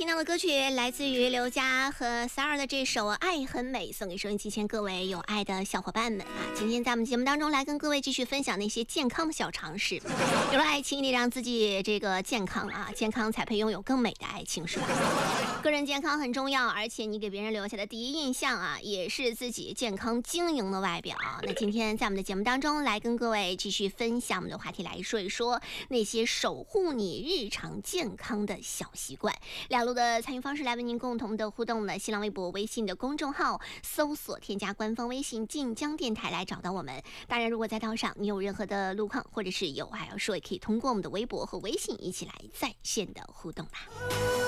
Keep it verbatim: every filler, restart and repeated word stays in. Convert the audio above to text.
听到的歌曲来自于刘佳和 Sara 的这首《爱很美》，送给收音机前各位有爱的小伙伴们啊！今天在我们节目当中来跟各位继续分享那些健康的小常识。有了爱情，你让自己这个健康啊，健康才配拥有更美的爱情，是吧？个人健康很重要，而且你给别人留下的第一印象啊，也是自己健康晶莹的外表。那今天在我们的节目当中来跟各位继续分享我们的话题，来说一说那些守护你日常健康的小习惯。两路的参与方式来为您共同的互动呢，新浪微博、微信的公众号搜索添加官方微信晋江电台来找到我们。当然如果在道上你有任何的路况或者是有话要说，也可以通过我们的微博和微信一起来在线的互动啦。